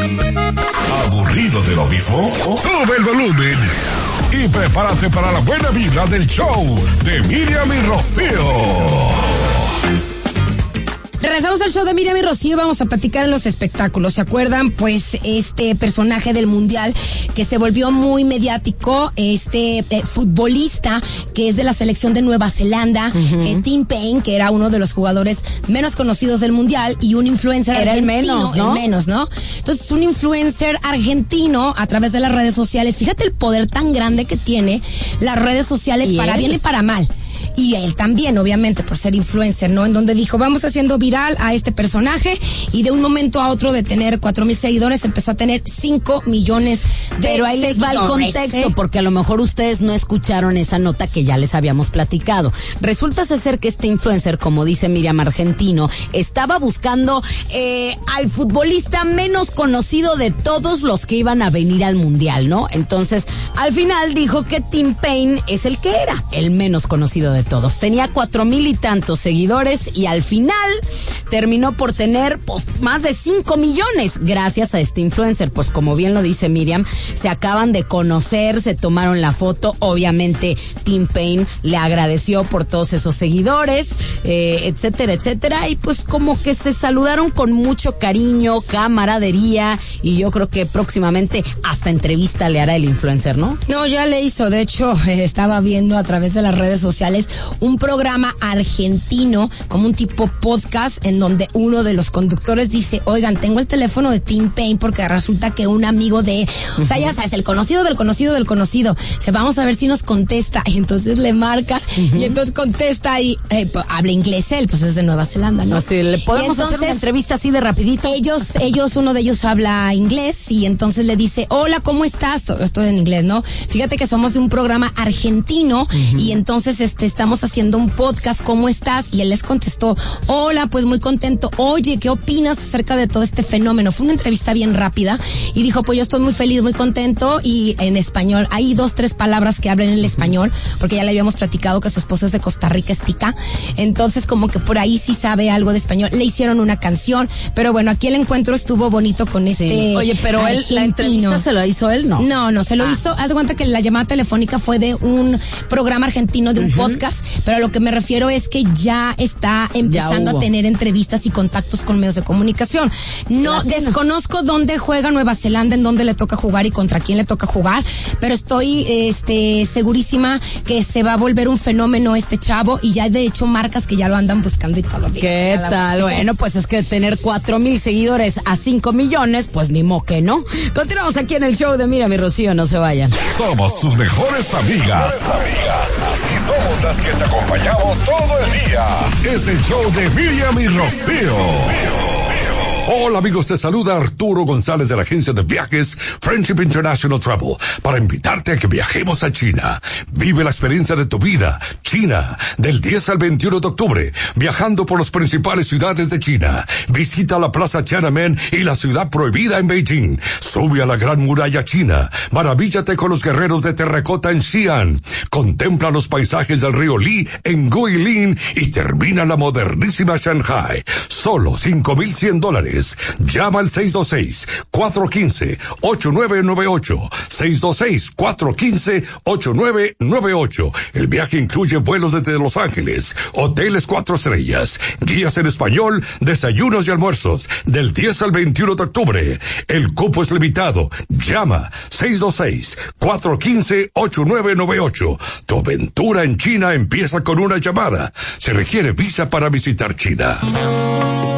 ¿Aburrido de lo mismo? Sube el volumen y prepárate para la buena vibra del show de Miriam y Rocío. Regresamos al show de Miriam y Rocío y vamos a platicar en los espectáculos. ¿Se acuerdan? Pues este personaje del mundial que se volvió muy mediático, futbolista que es de la selección de Nueva Zelanda, Tim Payne, que era uno de los jugadores menos conocidos del mundial y un influencer era argentino. El menos, ¿no? Entonces, un influencer argentino a través de las redes sociales. Fíjate el poder tan grande que tiene las redes sociales para bien y para mal. Y él también, obviamente, por ser influencer, ¿no? En donde dijo, vamos haciendo viral a este personaje, y de un momento a otro de tener 4,000 seguidores, empezó a tener 5 millones de Pero ahí les va el contexto, porque a lo mejor ustedes no escucharon esa nota que ya les habíamos platicado. Resulta ser que este influencer, como dice Miriam, argentino, estaba buscando al futbolista menos conocido de todos los que iban a venir al mundial, ¿no? Entonces, al final dijo que Tim Payne es el que era el menos conocido de todos. Tenía 4,000 y tantos seguidores y al final terminó por tener pues, más de 5 millones gracias a este influencer. Pues como bien lo dice Miriam, se acaban de conocer, se tomaron la foto. Obviamente Tim Payne le agradeció por todos esos seguidores, etcétera, etcétera. Y pues como que se saludaron con mucho cariño, camaradería, y yo creo que próximamente hasta entrevista le hará el influencer, ¿no? No, ya le hizo. De hecho, estaba viendo a través de las redes sociales un programa argentino, como un tipo podcast, en donde uno de los conductores dice, oigan, tengo el teléfono de Tim Payne porque resulta que un amigo o sea, ya sabes, el conocido del conocido del conocido, vamos a ver si nos contesta, y entonces le marca, y entonces contesta y pues, habla inglés él, pues es de Nueva Zelanda, ¿no? Así, le podemos hacer una entrevista así de rapidito. Uno de ellos habla inglés, y entonces le dice, hola, ¿cómo estás? Esto en inglés, ¿no? Fíjate que somos de un programa argentino, y entonces estamos haciendo un podcast, ¿cómo estás? Y él les contestó, hola, pues muy contento. Oye, ¿qué opinas acerca de todo este fenómeno? Fue una entrevista bien rápida, y dijo, pues yo estoy muy feliz, muy contento, y en español, hay 2-3 palabras que hablan en el español, porque ya le habíamos platicado que su esposa es de Costa Rica, es tica, entonces como que por ahí sí sabe algo de español. Le hicieron una canción, pero bueno, aquí el encuentro estuvo bonito con sí. Oye, pero él, la entrevista se lo hizo él, ¿no? No, se lo hizo. Haz de cuenta que la llamada telefónica fue de un programa argentino, de un podcast, pero a lo que me refiero es que ya está empezando a tener entrevistas y contactos con medios de comunicación. No, desconozco dónde juega Nueva Zelanda, en dónde le toca jugar y contra quién le toca jugar, pero estoy segurísima que se va a volver un fenómeno este chavo, y ya hay de hecho marcas que ya lo andan buscando y todo. ¿Qué tal? Bueno, pues es que tener 4,000 seguidores a 5 millones, pues ni moque, ¿no? Continuamos aquí en el show de Miriam y Rocío, no se vayan. Somos sus mejores amigas. Y somos las que te acompañamos todo el día. Es el show de Miriam y Rocío. Hola amigos, te saluda Arturo González de la agencia de viajes Friendship International Travel para invitarte a que viajemos a China. Vive la experiencia de tu vida. China, del 10 al 21 de octubre, viajando por las principales ciudades de China. Visita la Plaza Tiananmen y la Ciudad Prohibida en Beijing. Sube a la Gran Muralla China. Maravíllate con los guerreros de terracota en Xi'an. Contempla los paisajes del río Li en Guilin y termina la modernísima Shanghai. Solo $5,100. Llama al 626-415-8998. 626-415-8998. El viaje incluye vuelos desde Los Ángeles, hoteles 4 estrellas, guías en español, desayunos y almuerzos, del 10 al 21 de octubre. El cupo es limitado. Llama 626-415-8998. Tu aventura en China empieza con una llamada. Se requiere visa para visitar China.